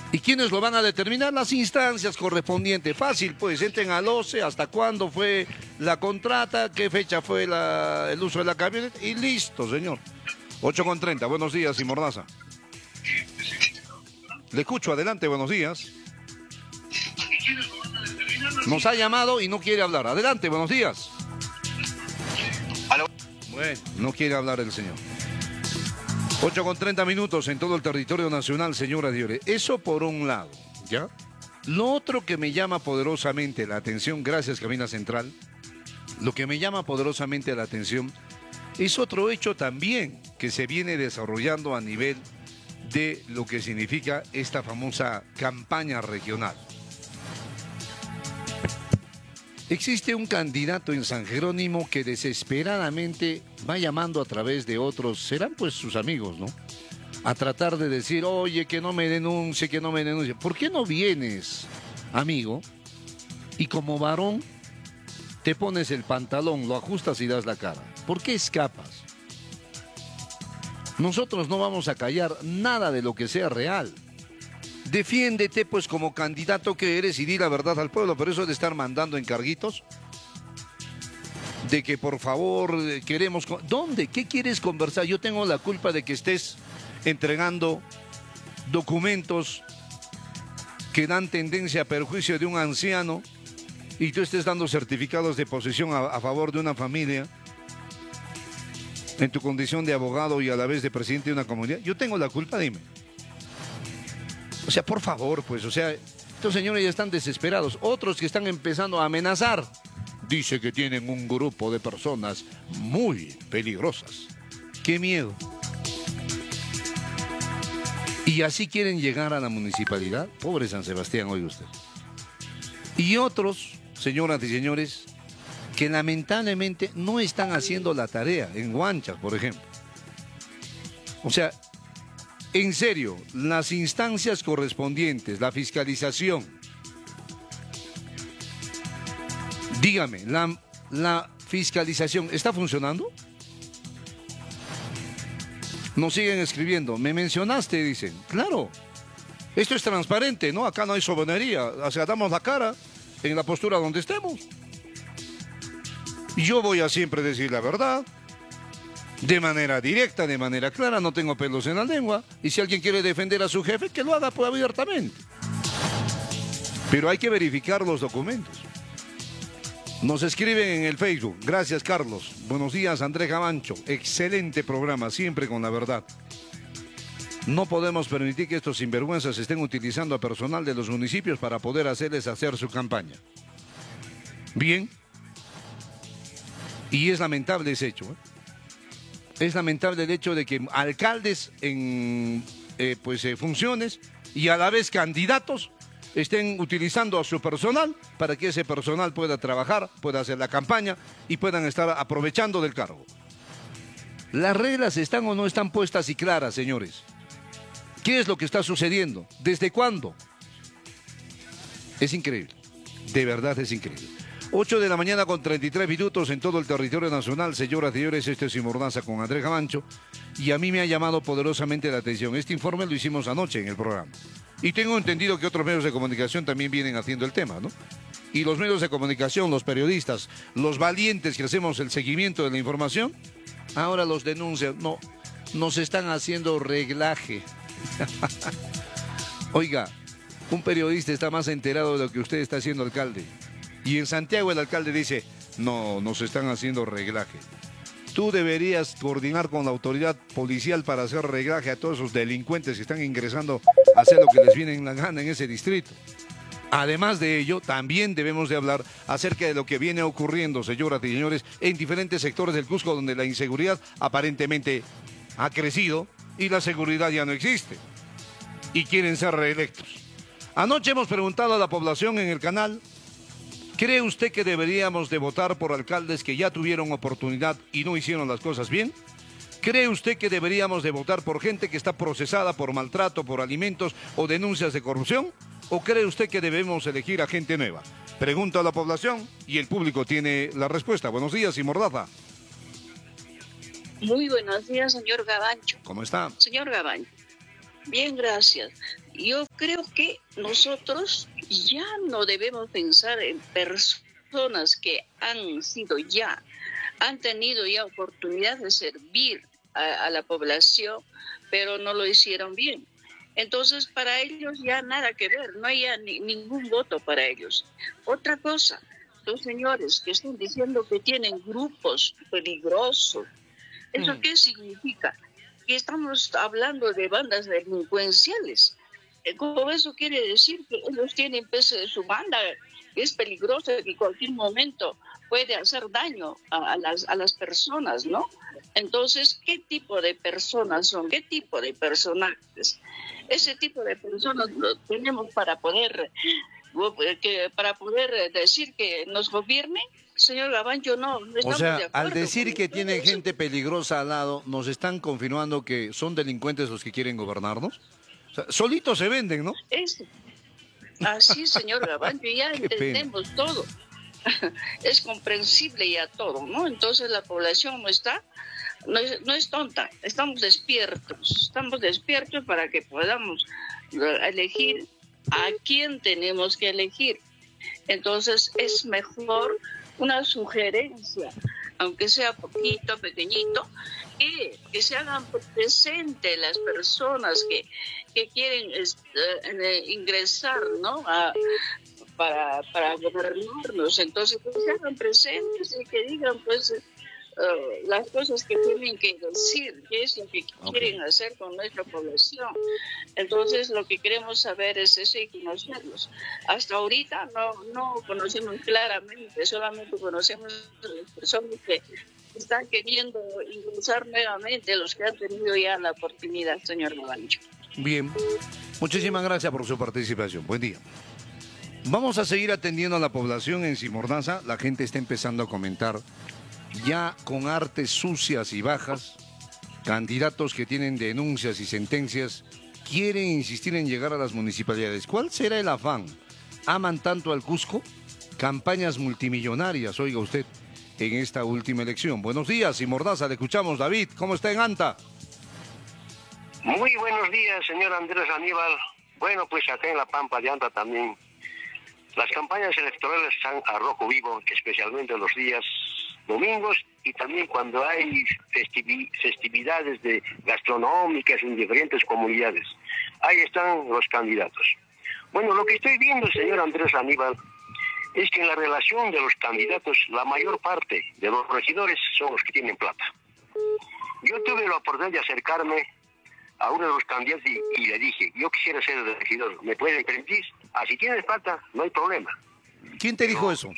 ¿Y quiénes lo van a determinar? Las instancias correspondientes. Fácil, pues, entren al OCE, hasta cuándo fue la contrata, qué fecha fue el uso de la camioneta, y listo, señor. 8:30, buenos días, y Mordaza. Le escucho, adelante, buenos días. Nos ha llamado y no quiere hablar. Adelante, buenos días. ¿Aló? Bueno, no quiere hablar el señor. 8:30 en todo el territorio nacional, señoras y señores. Eso por un lado, ¿ya? Lo otro que me llama poderosamente la atención, gracias Cabina Central, lo que me llama poderosamente la atención es otro hecho también que se viene desarrollando a nivel de lo que significa esta famosa campaña regional. Existe un candidato en San Jerónimo que desesperadamente va llamando a través de otros, serán pues sus amigos, ¿no? A tratar de decir, oye, que no me denuncie, que no me denuncie. ¿Por qué no vienes, amigo, y como varón te pones el pantalón, lo ajustas y das la cara? ¿Por qué escapas? Nosotros no vamos a callar nada de lo que sea real. Defiéndete pues como candidato que eres y di la verdad al pueblo, pero eso de estar mandando encarguitos, de que por favor queremos... ¿Dónde? ¿Qué quieres conversar? Yo tengo la culpa de que estés entregando documentos que dan tendencia a perjuicio de un anciano y tú estés dando certificados de posesión a favor de una familia en tu condición de abogado y a la vez de presidente de una comunidad. Yo tengo la culpa, dime. O sea, por favor, pues, o sea, estos señores ya están desesperados. Otros que están empezando a amenazar. Dice que tienen un grupo de personas muy peligrosas. ¡Qué miedo! Y así quieren llegar a la municipalidad. Pobre San Sebastián, oiga usted. Y otros, señoras y señores, que lamentablemente no están haciendo la tarea. En Huanchas, por ejemplo. O sea... En serio, las instancias correspondientes, la fiscalización, dígame, ¿la fiscalización está funcionando? Nos siguen escribiendo, me mencionaste, dicen, claro, esto es transparente, ¿no? Acá no hay sobonería, o sea, damos la cara en la postura donde estemos. Yo voy a siempre decir la verdad. De manera directa, de manera clara, no tengo pelos en la lengua. Y si alguien quiere defender a su jefe, que lo haga pues, abiertamente. Pero hay que verificar los documentos. Nos escriben en el Facebook. Gracias, Carlos. Buenos días, Andrés Gavancho. Excelente programa, siempre con la verdad. No podemos permitir que estos sinvergüenzas estén utilizando a personal de los municipios para poder hacerles hacer su campaña. Bien. Y es lamentable ese hecho, ¿eh? Es lamentable el hecho de que alcaldes en funciones y a la vez candidatos estén utilizando a su personal para que ese personal pueda trabajar, pueda hacer la campaña y puedan estar aprovechando del cargo. ¿Las reglas están o no están puestas y claras, señores? ¿Qué es lo que está sucediendo? ¿Desde cuándo? Es increíble. De verdad es increíble. 8:33 en todo el territorio nacional. Señoras y señores, este es Sin Mordaza con Andrés Gavancho. Y a mí me ha llamado poderosamente la atención. Este informe lo hicimos anoche en el programa. Y tengo entendido que otros medios de comunicación también vienen haciendo el tema, ¿no? Y los medios de comunicación, los periodistas, los valientes que hacemos el seguimiento de la información, ahora los denuncian. No, nos están haciendo reglaje. Oiga, un periodista está más enterado de lo que usted está haciendo, alcalde. Y en Santiago el alcalde dice, no, nos están haciendo reglaje. Tú deberías coordinar con la autoridad policial para hacer reglaje a todos esos delincuentes que están ingresando a hacer lo que les viene en la gana en ese distrito. Además de ello, también debemos de hablar acerca de lo que viene ocurriendo, señoras y señores, en diferentes sectores del Cusco donde la inseguridad aparentemente ha crecido y la seguridad ya no existe. Y quieren ser reelectos. Anoche hemos preguntado a la población en el canal, ¿cree usted que deberíamos de votar por alcaldes que ya tuvieron oportunidad y no hicieron las cosas bien? ¿Cree usted que deberíamos de votar por gente que está procesada por maltrato, por alimentos o denuncias de corrupción? ¿O cree usted que debemos elegir a gente nueva? Pregunta a la población y el público tiene la respuesta. Buenos días, y Mordaza. Muy buenos días, señor Gavancho. ¿Cómo está? Señor Gavancho, bien, gracias. yo creo que nosotros ya no debemos pensar en personas que han tenido ya oportunidad de servir a la población, pero no lo hicieron bien. Entonces, para ellos ya nada que ver, no hay ya ningún voto para ellos. Otra cosa, los señores que están diciendo que tienen grupos peligrosos, ¿eso qué significa? Que estamos hablando de bandas delincuenciales. Con eso quiere decir que ellos tienen pues, su banda, que es peligrosa, que en cualquier momento puede hacer daño a las personas, ¿no? Entonces, ¿qué tipo de personas son? ¿Qué tipo de personajes? Ese tipo de personas lo tenemos para poder decir que nos gobierne. Señor Gavancho, no O estamos sea, de acuerdo al decir con que todo tiene eso. gente peligrosa al lado, ¿nos están confirmando que son delincuentes los que quieren gobernarnos? O sea, solitos se venden, ¿no? Es así, señor Gavancho, ya Qué pena. entendemos todo. Es comprensible ya todo, ¿no? Entonces la población no es tonta, estamos despiertos para que podamos elegir a quién tenemos que elegir. Entonces es mejor una sugerencia, aunque sea poquito, pequeño, que se hagan presentes las personas que quieren ingresar, ¿no? Para gobernarnos. Entonces, que se hagan presentes y que digan, pues, las cosas que tienen que decir, qué es lo que quieren hacer con nuestra población. Entonces, lo que queremos saber es eso y conocerlos. Hasta ahorita no conocemos claramente, solamente conocemos a las personas que están queriendo ingresar nuevamente, los que han tenido ya la oportunidad, señor Gavancho. Bien. Muchísimas gracias por su participación. Buen día. Vamos a seguir atendiendo a la población en Simordaza. La gente está empezando a comentar ya con artes sucias y bajas. Candidatos que tienen denuncias y sentencias quieren insistir en llegar a las municipalidades. ¿Cuál será el afán? ¿Aman tanto al Cusco? Campañas multimillonarias, oiga usted, en esta última elección. Buenos días, Simordaza, le escuchamos. David, ¿cómo está en Anta? Muy buenos días, señor Andrés Aníbal. Bueno, pues acá en La Pampa de Anta también. Las campañas electorales están a rojo vivo, especialmente los días domingos y también cuando hay festividades gastronómicas en diferentes comunidades. Ahí están los candidatos. Bueno, lo que estoy viendo, señor Andrés Aníbal, es que en la relación de los candidatos, la mayor parte de los regidores son los que tienen plata. Yo tuve la oportunidad de acercarme a uno de los candidatos y le dije, yo quisiera ser el regidor, ¿me pueden permitir? Si tienes plata, no hay problema. ¿Quién te dijo eso?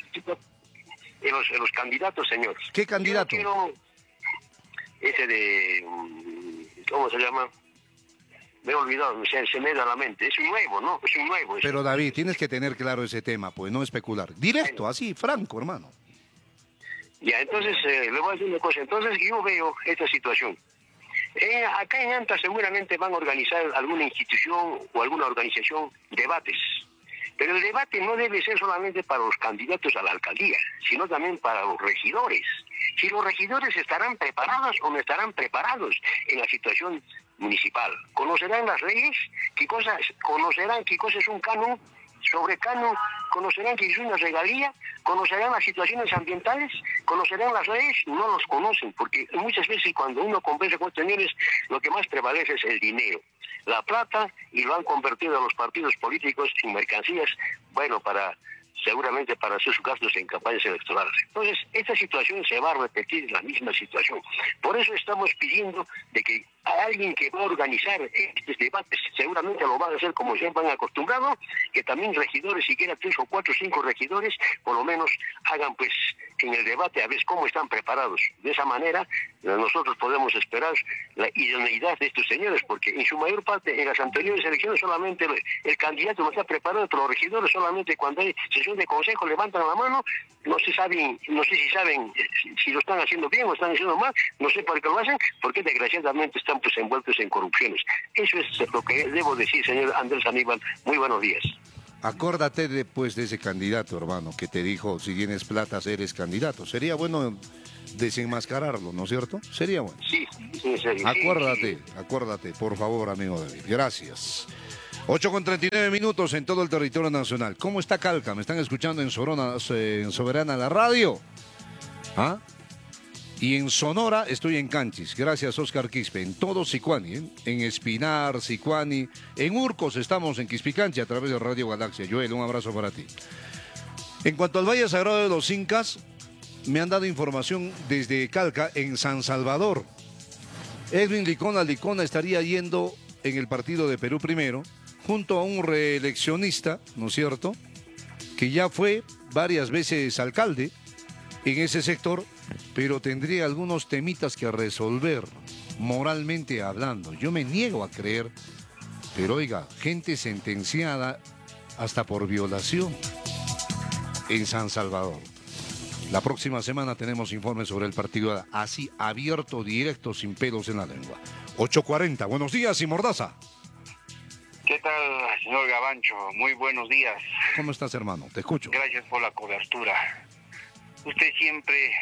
Los candidatos, señor. ¿Qué candidato? Yo quiero ese de, ¿cómo se llama? Me he olvidado, se me da a la mente. Es un nuevo, ¿no? Es un nuevo. Pero David, tienes que tener claro ese tema, pues no especular. Directo, así, franco, hermano. Ya, entonces, le voy a decir una cosa. Entonces, yo veo esta situación. Acá en Anta seguramente van a organizar alguna institución o alguna organización debates. Pero el debate no debe ser solamente para los candidatos a la alcaldía, sino también para los regidores. Si los regidores estarán preparados o no estarán preparados en la situación municipal. ¿Conocerán las leyes? ¿Conocerán qué cosa es un canon? Sobre canon, ¿conocerán que es una regalía? ¿Conocerán las situaciones ambientales? ¿Conocerán las leyes? No los conocen, porque muchas veces cuando uno conversa con estos señores, lo que más prevalece es el dinero, la plata, y lo han convertido a los partidos políticos en mercancías, bueno, seguramente para hacer sus gastos en campañas electorales. Entonces, esta situación se va a repetir, la misma situación. Por eso estamos pidiendo de que a alguien que va a organizar estos debates, seguramente lo van a hacer como siempre han acostumbrado, que también regidores, siquiera 3 o 4 o 5 regidores, por lo menos hagan pues en el debate a ver cómo están preparados. De esa manera nosotros podemos esperar la idoneidad de estos señores, porque en su mayor parte en las anteriores elecciones solamente el candidato no está preparado, pero los regidores solamente cuando hay sesión de consejo levantan la mano, no sé si saben si lo están haciendo bien o están haciendo mal, no sé por qué lo hacen, porque desgraciadamente están pues envueltos en corrupciones. Eso es lo que debo decir, señor Andrés Aníbal. Muy buenos días. Acuérdate después de ese candidato, hermano, que te dijo, si tienes plata, eres candidato. Sería bueno desenmascararlo, ¿no es cierto? Sería bueno. Sí, en serio. Acuérdate, por favor, amigo David. Gracias. 8:39 en todo el territorio nacional. ¿Cómo está Calca? ¿Me están escuchando en Soberana la radio? ¿Ah? Y en Sonora estoy en Canchis, gracias Oscar Quispe, en todo Sicuani, en Espinar, Sicuani, en Urcos estamos en Quispicanchi a través de Radio Galaxia. Joel, un abrazo para ti. En cuanto al Valle Sagrado de los Incas, me han dado información desde Calca, en San Salvador. Edwin Licona estaría yendo en el partido de Perú primero, junto a un reeleccionista, ¿no es cierto?, que ya fue varias veces alcalde en ese sector, pero tendría algunos temitas que resolver, moralmente hablando. Yo me niego a creer, pero oiga, gente sentenciada hasta por violación en San Salvador. La próxima semana tenemos informes sobre el partido así, abierto, directo, sin pelos en la lengua. 8:40, buenos días y Mordaza. ¿Qué tal, señor Gavancho? Muy buenos días. ¿Cómo estás, hermano? Te escucho. Gracias por la cobertura. Usted siempre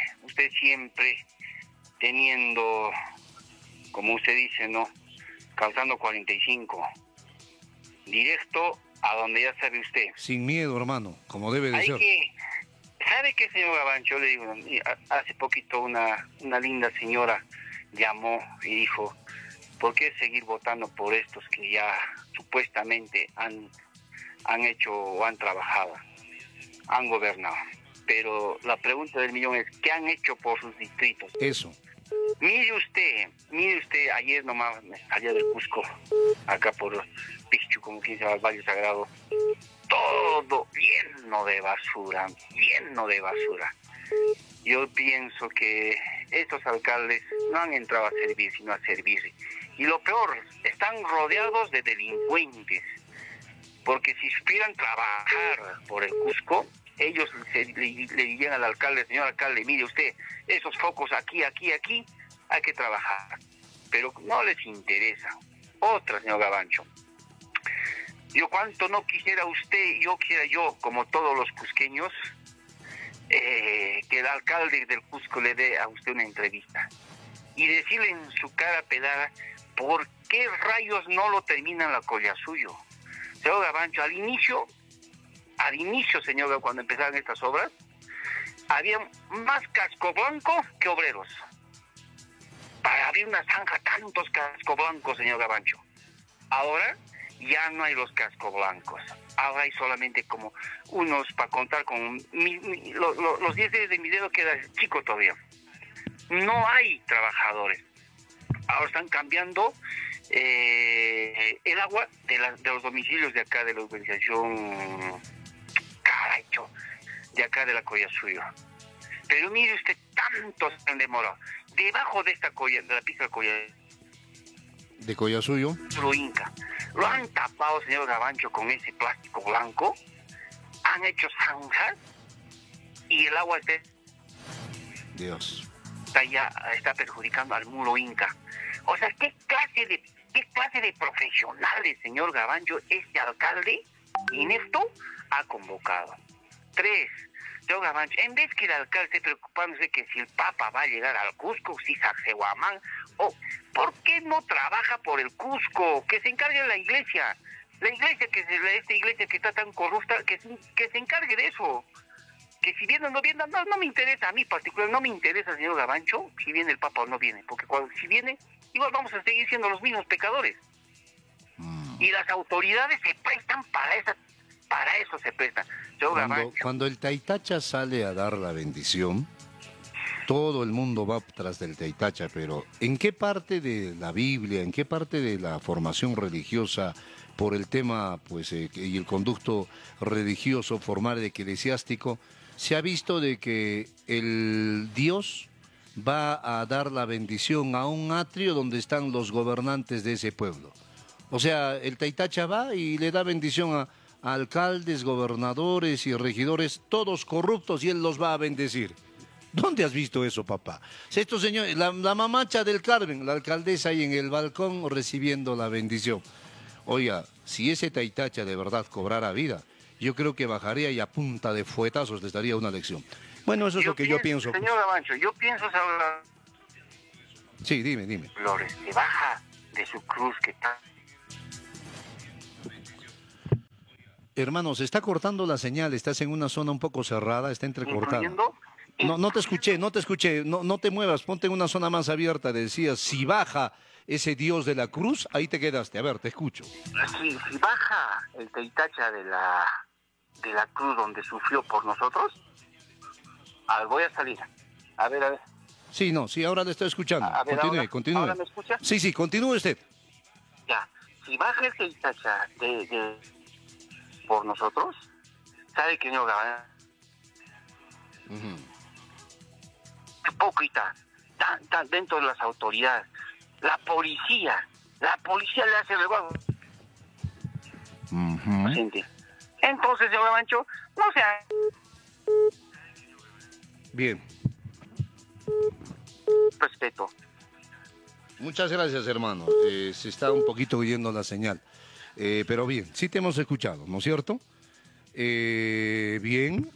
teniendo, como usted dice, ¿no?, calzando 45. Directo a donde ya sabe usted. Sin miedo, hermano, como debe de ser. ¿Sabe qué, señor Gavancho? Le digo, hace poquito una linda señora llamó y dijo, ¿por qué seguir votando por estos que ya supuestamente han hecho o han trabajado, han gobernado? Pero la pregunta del millón es, ¿qué han hecho por sus distritos? Eso. Mire usted, ayer nomás me salía del Cusco, acá por Pichu, como quien se llama, el Valle Sagrado, todo lleno de basura. Yo pienso que estos alcaldes no han entrado a servir, sino a servirse. Y lo peor, están rodeados de delincuentes, porque si supieran trabajar por el Cusco, ellos le dirían al alcalde, señor alcalde, mire usted, esos focos aquí, hay que trabajar. Pero no les interesa. Otra, señor Gavancho. Yo cuánto no quisiera usted, quisiera yo, como todos los cusqueños, que el alcalde del Cusco le dé a usted una entrevista y decirle en su cara pelada por qué rayos no lo terminan la Collasuyo. Señor Gavancho, al inicio, señor, cuando empezaron estas obras, había más casco blanco que obreros. Para abrir una zanja, tantos casco blancos, señor Gavancho. Ahora ya no hay los casco blancos. Ahora hay solamente como unos para contar con los 10 dedos de mi dedo, queda chico todavía. No hay trabajadores. Ahora están cambiando el agua de los domicilios de acá de la urbanización, caracho, de acá de la Collasuyo. Pero mire usted, tantos han demorado. Debajo de esta de la pista de Collasuyo, lo Inca, lo han tapado, señor Gavancho, con ese plástico blanco, han hecho zanjas y el agua Dios, está perjudicando al muro Inca. O sea, ¿qué clase de profesionales, señor Gavancho, este alcalde inepto ha convocado? 3, señor Gavancho, en vez que el alcalde esté preocupándose que si el Papa va a llegar al Cusco, si Sacsayhuamán, ¿por qué no trabaja por el Cusco? Que se encargue la iglesia. Esta iglesia que está tan corrupta, que se encargue de eso. Que si viene o no viene, no me interesa, a mí particular, no me interesa, señor Gavancho, si viene el Papa o no viene, porque si viene, igual vamos a seguir siendo los mismos pecadores. Y las autoridades se prestan para eso se prestan. Cuando el Taitacha sale a dar la bendición, todo el mundo va tras del Taitacha, pero ¿en qué parte de la Biblia, en qué parte de la formación religiosa, por el tema y el conducto religioso, formal, eclesiástico, se ha visto de que el Dios va a dar la bendición a un atrio donde están los gobernantes de ese pueblo? O sea, el Taitacha va y le da bendición a alcaldes, gobernadores y regidores, todos corruptos, y él los va a bendecir. ¿Dónde has visto eso, papá? Estos señores, la mamacha del Carmen, la alcaldesa ahí en el balcón recibiendo la bendición. Oiga, si ese Taitacha de verdad cobrara vida, yo creo que bajaría y a punta de fuetazos les daría una lección. Bueno, eso es lo que yo pienso. Señor Gavancho, yo pienso ahora. Sí, dime. Flores, que baja de su cruz que está. Hermano, se está cortando la señal, estás en una zona un poco cerrada, está entrecortada. ¿Incluyendo? No te escuché, no te muevas, ponte en una zona más abierta, decías, si baja ese Dios de la cruz, ahí te quedaste, a ver, te escucho. Si baja el Teitacha de la cruz donde sufrió por nosotros, a ver, voy a salir. A ver. Sí, ahora le estoy escuchando. A ver, Continúe. ¿ahora me escucha? Sí, continúe usted. Ya, si baja el Teitacha por nosotros, ¿sabe que no gana? Hipócrita, tan dentro de las autoridades. La policía le hace el huevo. Gente. Entonces, señor Mancho, no sea... Bien. Respeto. Muchas gracias, hermano. Se está un poquito oyendo la señal. Pero bien, sí te hemos escuchado, ¿no es cierto? Bien.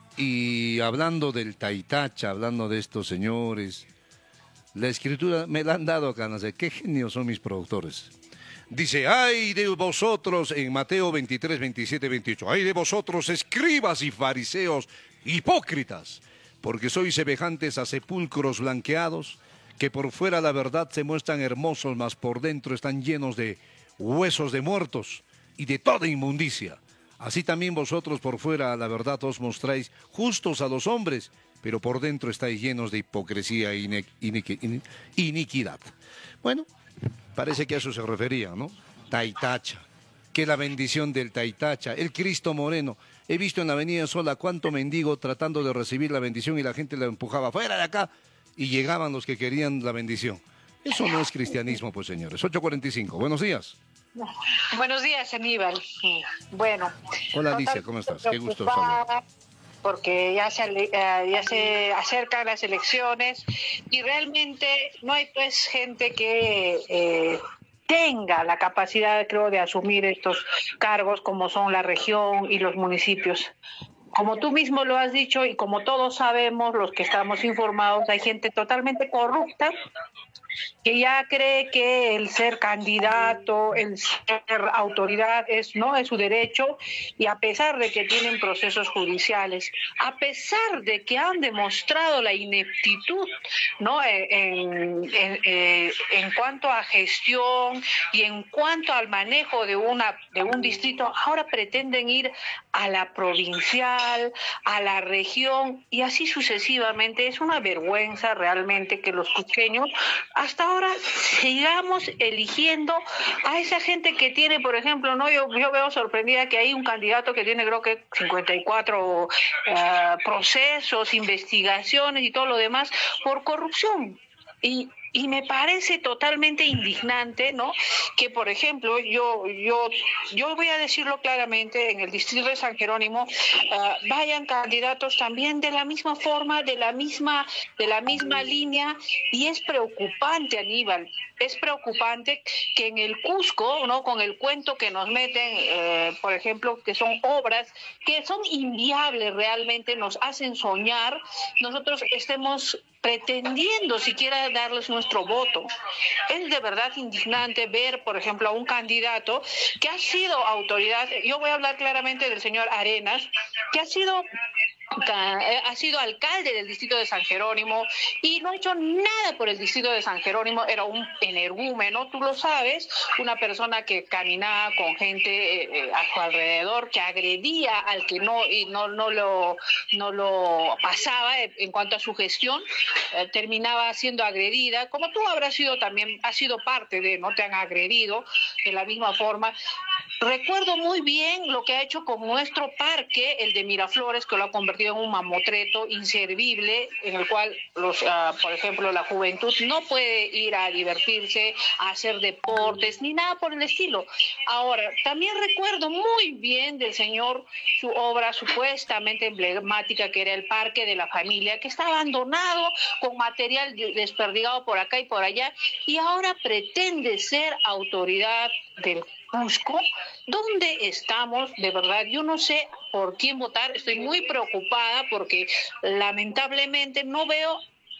Y hablando del Taitacha, hablando de estos señores, la escritura me la han dado acá, no sé, qué genios son mis productores. Dice, ay de vosotros, en Mateo 23, 27, 28, ay de vosotros, escribas y fariseos, hipócritas, porque sois semejantes a sepulcros blanqueados, que por fuera la verdad se muestran hermosos, mas por dentro están llenos de huesos de muertos y de toda inmundicia. Así también vosotros por fuera la verdad os mostráis justos a los hombres, pero por dentro estáis llenos de hipocresía e iniquidad. Bueno, parece que a eso se refería, ¿no? Taitacha, que la bendición del Taitacha, el Cristo Moreno. He visto en la avenida Sola cuánto mendigo tratando de recibir la bendición y la gente la empujaba fuera de acá y llegaban los que querían la bendición. Eso no es cristianismo, pues señores. 8:45, buenos días. Buenos días, Aníbal. Bueno. Hola, Alicia, ¿cómo estás? Qué gusto saludar. Porque ya se acercan las elecciones y realmente no hay pues gente que tenga la capacidad, creo, de asumir estos cargos como son la región y los municipios. Como tú mismo lo has dicho y como todos sabemos, los que estamos informados, hay gente totalmente corrupta que ya cree que el ser candidato, el ser autoridad es su derecho, y a pesar de que tienen procesos judiciales, a pesar de que han demostrado la ineptitud, ¿no? En cuanto a gestión y en cuanto al manejo de un distrito, ahora pretenden ir a la provincial, a la región y así sucesivamente. Es una vergüenza realmente que los cusqueños hasta ahora sigamos eligiendo a esa gente que tiene, por ejemplo, yo veo sorprendida que hay un candidato que tiene, creo que 54 procesos, investigaciones y todo lo demás por corrupción. Y me parece totalmente indignante, ¿no? Que, por ejemplo, yo voy a decirlo claramente, en el distrito de San Jerónimo vayan candidatos también de la misma forma, de la misma línea, y es preocupante, Aníbal. Es preocupante que en el Cusco, ¿no? Con el cuento que nos meten, por ejemplo, que son obras que son inviables realmente, nos hacen soñar, nosotros estemos pretendiendo siquiera darles nuestro voto. Es de verdad indignante ver, por ejemplo, a un candidato que ha sido autoridad. Yo voy a hablar claramente del señor Arenas, que ha sido alcalde del distrito de San Jerónimo y no ha hecho nada por el distrito de San Jerónimo. Era un energúmeno, tú lo sabes, una persona que caminaba con gente a su alrededor, que agredía al que no lo pasaba en cuanto a su gestión, terminaba siendo agredida, como tú habrás sido también, has sido parte de, no te han agredido de la misma forma. Recuerdo muy bien lo que ha hecho con nuestro parque, el de Miraflores, que lo ha convertido en un mamotreto inservible, en el cual por ejemplo, la juventud no puede ir a divertirse, a hacer deportes, ni nada por el estilo. Ahora, también recuerdo muy bien del señor su obra supuestamente emblemática, que era el Parque de la Familia, que está abandonado, con material desperdigado por acá y por allá, y ahora pretende ser autoridad del Cusco. ¿Dónde estamos? De verdad, yo no sé por quién votar. Estoy muy preocupada porque lamentablemente no veo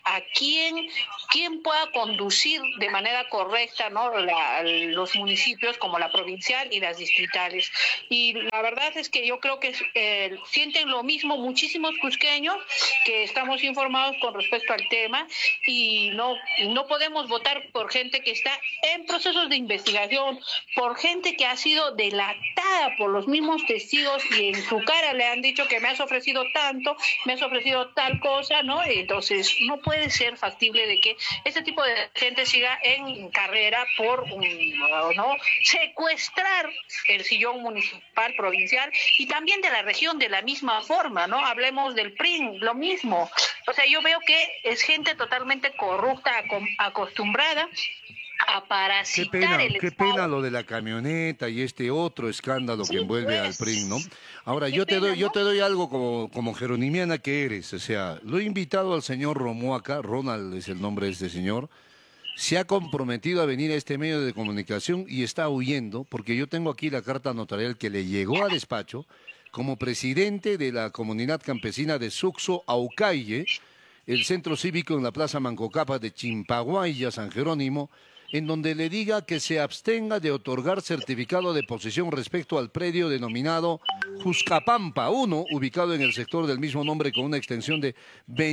a quién pueda conducir de manera correcta, ¿no? Los municipios como la provincial y las distritales. Y la verdad es que yo creo que sienten lo mismo muchísimos cusqueños que estamos informados con respecto al tema, y no podemos votar por gente que está en procesos de investigación, por gente que ha sido delatada por los mismos testigos y en su cara le han dicho que me has ofrecido tanto, me has ofrecido tal cosa, ¿no? Entonces no puede ser factible de que este tipo de gente siga en carrera por ¿no? secuestrar el sillón municipal, provincial y también de la región de la misma forma, ¿no? Hablemos del PRIN, lo mismo. O sea, yo veo que es gente totalmente corrupta, acostumbrada a parasitar el qué Estado. pena lo de la camioneta y este otro escándalo que envuelve al PRIN, ¿no? Ahora, Qué yo te pena, ¿no? doy algo como geronimiana que eres, o sea, lo he invitado al señor Romuaca, Ronald es el nombre de este señor, se ha comprometido a venir a este medio de comunicación y está huyendo, porque yo tengo aquí la carta notarial que le llegó a despacho como presidente de la comunidad campesina de Suxo Aucaye, el centro cívico en la Plaza Mancocapa de Chimpaguaya, San Jerónimo, en donde le diga que se abstenga de otorgar certificado de posesión respecto al predio denominado Juscapampa 1, ubicado en el sector del mismo nombre con una extensión de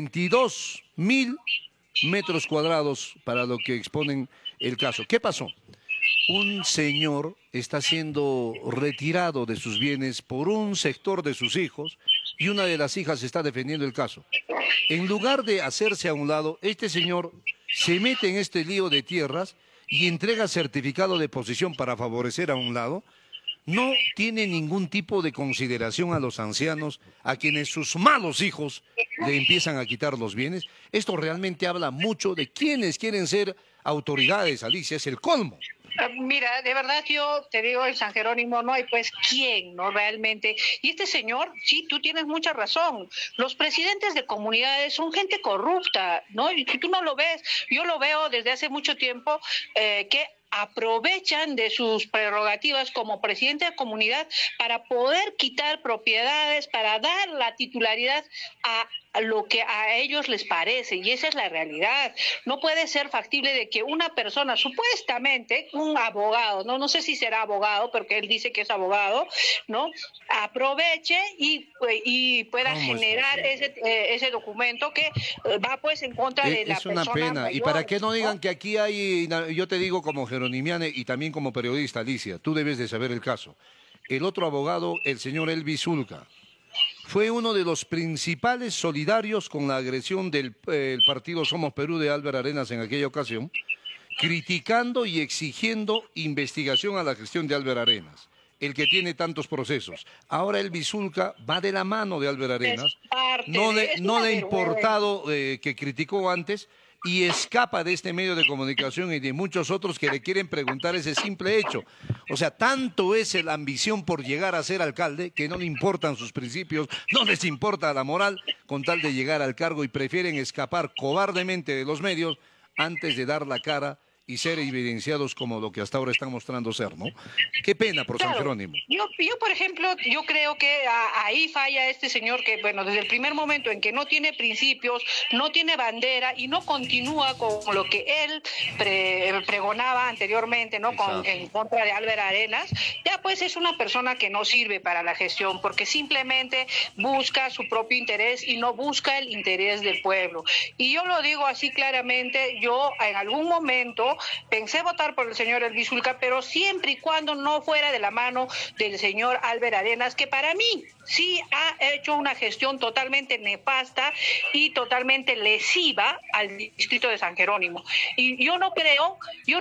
22.000 metros cuadrados para lo que exponen el caso. ¿Qué pasó? Un señor está siendo retirado de sus bienes por un sector de sus hijos y una de las hijas está defendiendo el caso. En lugar de hacerse a un lado, este señor se mete en este lío de tierras y entrega certificado de posesión para favorecer a un lado. No tiene ningún tipo de consideración a los ancianos, a quienes sus malos hijos le empiezan a quitar los bienes. Esto realmente habla mucho de quienes quieren ser autoridades, Alicia, es el colmo. Mira, de verdad yo te digo, en San Jerónimo no hay pues quién, ¿no? Realmente. Y este señor, sí, tú tienes mucha razón. Los presidentes de comunidades son gente corrupta, ¿no? Y si tú no lo ves, yo lo veo desde hace mucho tiempo, que aprovechan de sus prerrogativas como presidente de comunidad para poder quitar propiedades, para dar la titularidad a lo que a ellos les parece, y esa es la realidad. No puede ser factible de que una persona, supuestamente un abogado, no sé si será abogado, porque él dice que es abogado, ¿no? Aproveche y pueda generar ese documento que va pues en contra de la persona. Es una pena. mayor, Y para que no digan ¿no? que aquí hay, yo te digo como geronimiane y también como periodista, Alicia, tú debes de saber el caso. El otro abogado, el señor Elvis Zulca, fue uno de los principales solidarios con la agresión del el partido Somos Perú de Álvaro Arenas en aquella ocasión, criticando y exigiendo investigación a la gestión de Álvaro Arenas, el que tiene tantos procesos. Ahora Elvis Zulca va de la mano de Álvaro Arenas, no le ha importado que criticó antes, y escapa de este medio de comunicación y de muchos otros que le quieren preguntar ese simple hecho. O sea, tanto es la ambición por llegar a ser alcalde que no le importan sus principios, no les importa la moral con tal de llegar al cargo, y prefieren escapar cobardemente de los medios antes de dar la cara y ser evidenciados como lo que hasta ahora están mostrando ser, ¿no? Qué pena por San Jerónimo. Yo, por ejemplo, yo creo que ahí falla este señor que, bueno, desde el primer momento en que no tiene principios, no tiene bandera y no continúa con lo que él pregonaba anteriormente, ¿no? En contra de Álvaro Arenas, ya pues es una persona que no sirve para la gestión, porque simplemente busca su propio interés y no busca el interés del pueblo. Y yo lo digo así claramente, yo en algún momento pensé votar por el señor Elvis Zulca, pero siempre y cuando no fuera de la mano del señor Álvaro Arenas, que para mí sí ha hecho una gestión totalmente nefasta y totalmente lesiva al distrito de San Jerónimo. Y yo no creo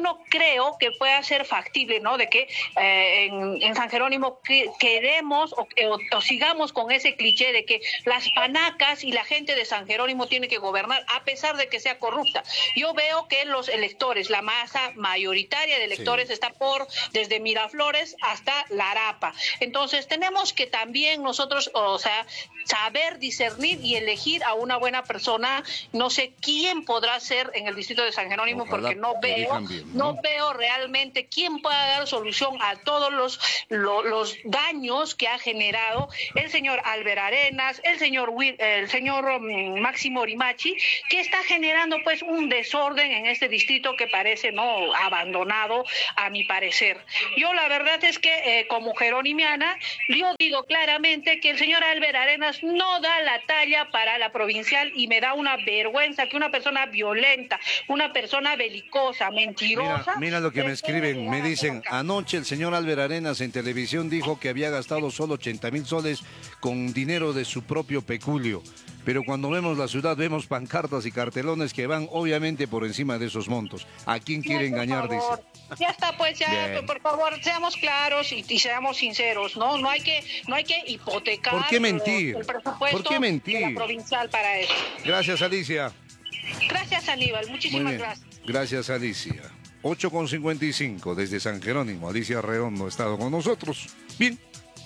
que pueda ser factible, ¿no? De que en San Jerónimo queremos o sigamos con ese cliché de que las panacas y la gente de San Jerónimo tiene que gobernar a pesar de que sea corrupta. Yo veo que los electores, la masa mayoritaria de electores está desde Miraflores hasta Larapa. Entonces tenemos que también nosotros, saber discernir y elegir a una buena persona. No sé quién podrá ser en el distrito de San Jerónimo. Ojalá, porque no veo realmente quién pueda dar solución a todos los daños que ha generado el señor Albert Arenas, el señor Máximo Orimachi, que está generando pues un desorden en este distrito que parece no abandonado, a mi parecer. Yo la verdad es que como jeronimiana, yo digo claramente que el señor Albert Arenas no da la talla para la provincial, y me da una vergüenza que una persona violenta, una persona belicosa, mentirosa. Mira lo que me escriben, me dicen, anoche el señor Albert Arenas en televisión dijo que había gastado solo 80,000 soles con dinero de su propio peculio, pero cuando vemos la ciudad vemos pancartas y cartelones que van obviamente por encima de esos montos. ¿A quién quiere engañar? Dice. Ya está, pues ya, bien. Por favor, seamos claros y seamos sinceros, ¿no? No hay que hipotecar. ¿Por qué mentir? El presupuesto. ¿Por qué mentir? De la provincial para eso. Gracias, Alicia. Gracias, Aníbal. Muchísimas gracias. Gracias, Alicia. 8:55 desde San Jerónimo. Alicia Redondo ha estado con nosotros. Bien.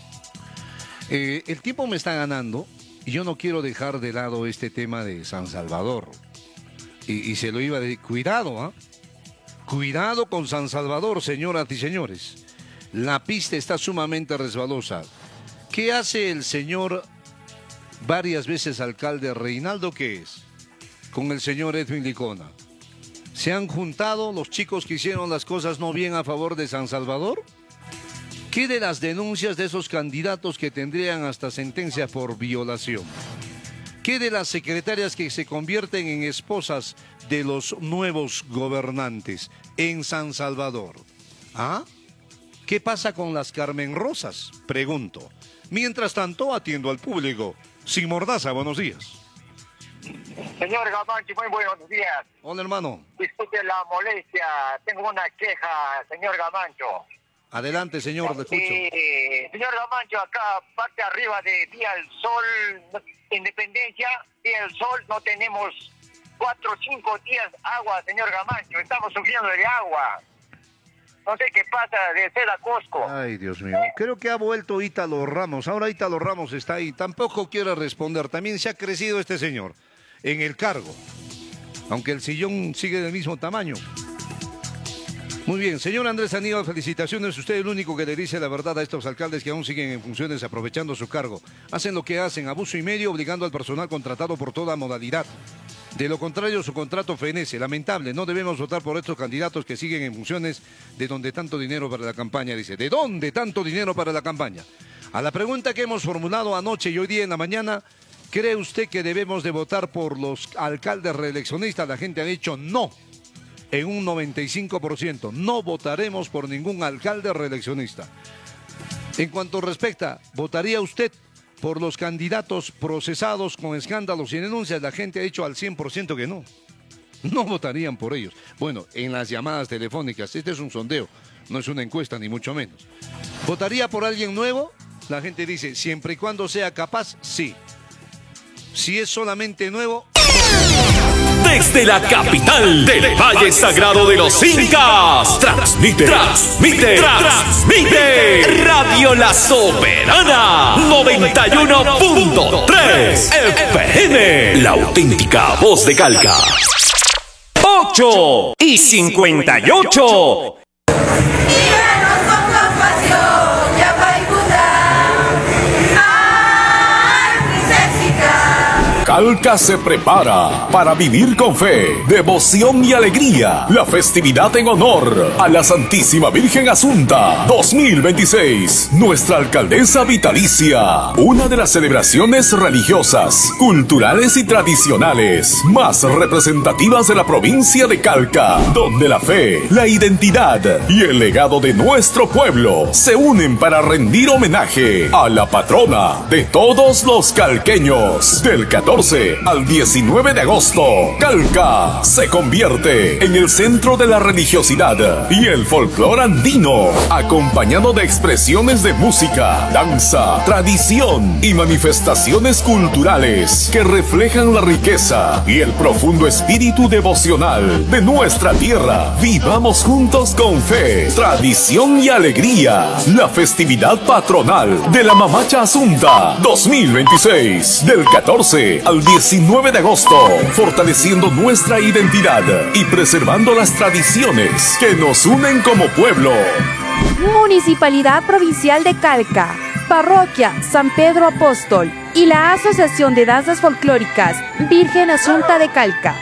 El tiempo me está ganando y yo no quiero dejar de lado este tema de San Salvador. Y se lo iba a decir. Cuidado, ¿ah? Cuidado con San Salvador, señoras y señores. La pista está sumamente resbalosa. ¿Qué hace el señor, varias veces alcalde Reinaldo, qué es? Con el señor Edwin Licona. ¿Se han juntado los chicos que hicieron las cosas no bien a favor de San Salvador? ¿Qué de las denuncias de esos candidatos que tendrían hasta sentencia por violación? ¿Qué de las secretarias que se convierten en esposas de los nuevos gobernantes en San Salvador? ¿Ah? ¿Qué pasa con las Carmen Rosas? Pregunto. Mientras tanto, atiendo al público. Sin Mordaza, buenos días. Señor Gamancho, muy buenos días. Hola, hermano. Disculpe la molestia, tengo una queja, señor Gamancho. Adelante, señor, le escucho. Señor Gamancho, acá, parte arriba de Día del Sol, Independencia, Día del Sol, no tenemos 4 o 5 días agua, señor Gamancho, estamos sufriendo de agua. No sé qué pasa, de ser a Cusco. Ay, Dios mío. Creo que ha vuelto Ítalo Ramos. Ahora Ítalo Ramos está ahí. Tampoco quiere responder. También se ha crecido este señor en el cargo. Aunque el sillón sigue del mismo tamaño. Muy bien. Señor Andrés Aníbal, felicitaciones. Usted es el único que le dice la verdad a estos alcaldes que aún siguen en funciones aprovechando su cargo. Hacen lo que hacen, abuso y medio, obligando al personal contratado por toda modalidad. De lo contrario, su contrato fenece. Lamentable, no debemos votar por estos candidatos que siguen en funciones de donde tanto dinero para la campaña, dice. ¿De dónde tanto dinero para la campaña? A la pregunta que hemos formulado anoche y hoy día en la mañana, ¿cree usted que debemos de votar por los alcaldes reeleccionistas? La gente ha dicho no, en un 95%. No votaremos por ningún alcalde reeleccionista. En cuanto respecta, ¿votaría usted por los candidatos procesados con escándalos y denuncias? La gente ha dicho al 100% que no. No votarían por ellos. Bueno, en las llamadas telefónicas, este es un sondeo, no es una encuesta ni mucho menos. ¿Votaría por alguien nuevo? La gente dice, siempre y cuando sea capaz, sí. Si es solamente nuevo... Desde la capital del Valle Sagrado de los Incas, transmite Radio La Soberana 91.3 FM, la auténtica voz de Calca. 8:58. Calca se prepara para vivir con fe, devoción y alegría la festividad en honor a la Santísima Virgen Asunta 2026, nuestra alcaldesa vitalicia, una de las celebraciones religiosas, culturales y tradicionales más representativas de la provincia de Calca, donde la fe, la identidad y el legado de nuestro pueblo se unen para rendir homenaje a la patrona de todos los calqueños del 14 14 al 19 de agosto, Calca se convierte en el centro de la religiosidad y el folclore andino, acompañado de expresiones de música, danza, tradición y manifestaciones culturales que reflejan la riqueza y el profundo espíritu devocional de nuestra tierra. Vivamos juntos con fe, tradición y alegría la festividad patronal de la Mamacha Asunta 2026, del 14 al 19 de agosto, fortaleciendo nuestra identidad y preservando las tradiciones que nos unen como pueblo. Municipalidad Provincial de Calca, Parroquia San Pedro Apóstol y la Asociación de Danzas Folclóricas Virgen Asunta de Calca.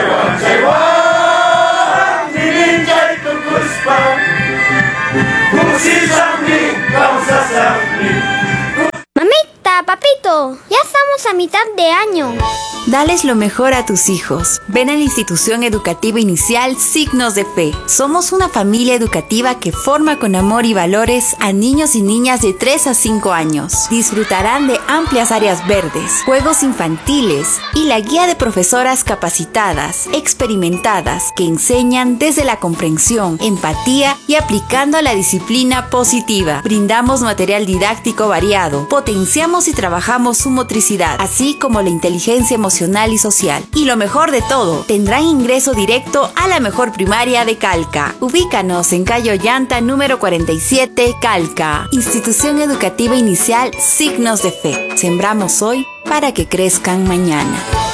Mamita, papito, ya estamos a mitad de año. Dales lo mejor a tus hijos. Ven a la institución educativa inicial Signos de Fe. Somos una familia educativa que forma con amor y valores a niños y niñas de 3 a 5 años. Disfrutarán de amplias áreas verdes, juegos infantiles y la guía de profesoras capacitadas, experimentadas, que enseñan desde la comprensión, empatía y aplicando la disciplina positiva. Brindamos material didáctico variado, potenciamos y trabajamos su motricidad, así como la inteligencia emocional y social. Y lo mejor de todo, tendrán ingreso directo a la mejor primaria de Calca. Ubícanos en calle Ollanta número 47, Calca. Institución Educativa Inicial Signos de Fe. Sembramos hoy para que crezcan mañana.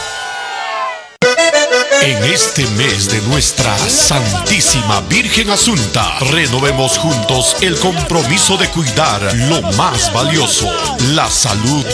En este mes de nuestra Santísima Virgen Asunta, renovemos juntos el compromiso de cuidar lo más valioso, la salud